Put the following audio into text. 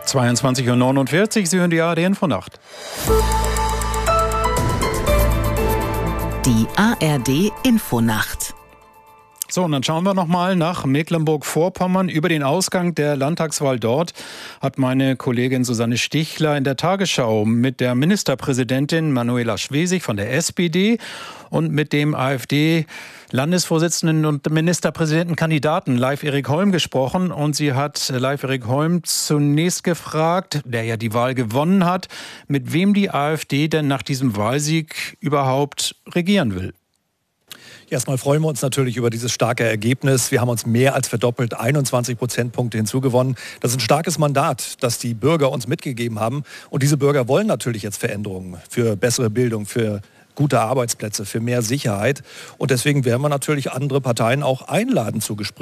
22:49 Uhr, Sie hören die ARD-Infonacht. Die ARD-Infonacht. So, und dann schauen wir nochmal nach Mecklenburg-Vorpommern. Über den Ausgang der Landtagswahl dort hat meine Kollegin Susanne Stichler in der Tagesschau mit der Ministerpräsidentin Manuela Schwesig von der SPD und mit dem AfD-Landesvorsitzenden und Ministerpräsidentenkandidaten Leif-Erik Holm gesprochen. Und sie hat Leif-Erik Holm zunächst gefragt, der ja die Wahl gewonnen hat, mit wem die AfD denn nach diesem Wahlsieg überhaupt regieren will. Erstmal freuen wir uns natürlich über dieses starke Ergebnis. Wir haben uns mehr als verdoppelt, 21 Prozentpunkte hinzugewonnen. Das ist ein starkes Mandat, das die Bürger uns mitgegeben haben. Und diese Bürger wollen natürlich jetzt Veränderungen für bessere Bildung, für gute Arbeitsplätze, für mehr Sicherheit. Und deswegen werden wir natürlich andere Parteien auch einladen zu Gesprächen.